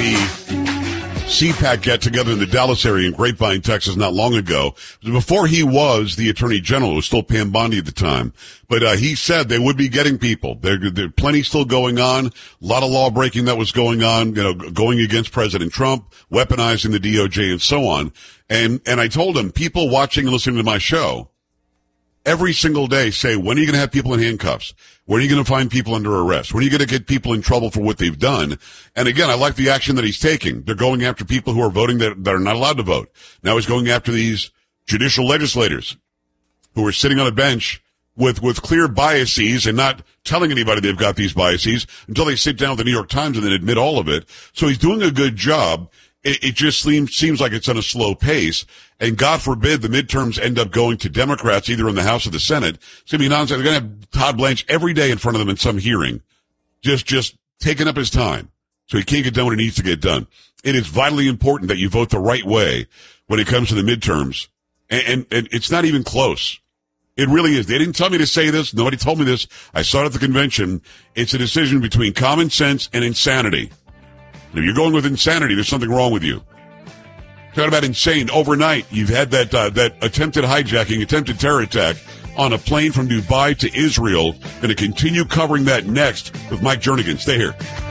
the CPAC get-together in the Dallas area in Grapevine, Texas, not long ago. Before he was the Attorney General, it was still Pam Bondi at the time. But he said they would be getting people. There plenty still going on. A lot of law breaking that was going on, going against President Trump, weaponizing the DOJ and so on. And I told him, people watching and listening to my show every single day say, when are you going to have people in handcuffs? When are you going to find people under arrest? When are you going to get people in trouble for what they've done? And again, I like the action that he's taking. They're going after people who are voting that are not allowed to vote. Now he's going after these judicial legislators who are sitting on a bench with clear biases and not telling anybody they've got these biases until they sit down with the New York Times and then admit all of it. So he's doing a good job. It just seems like it's on a slow pace. And God forbid the midterms end up going to Democrats, either in the House or the Senate. It's going to be nonsense. They're going to have Todd Blanche every day in front of them in some hearing, just taking up his time. So he can't get done what he needs to get done. It is vitally important that you vote the right way when it comes to the midterms. And it's not even close. It really is. They didn't tell me to say this. Nobody told me this. I saw it at the convention. It's a decision between common sense and insanity. If you're going with insanity, there's something wrong with you. Talking about insane. Overnight, you've had that attempted hijacking, attempted terror attack on a plane from Dubai to Israel. Going to continue covering that next with Mike Jernigan. Stay here.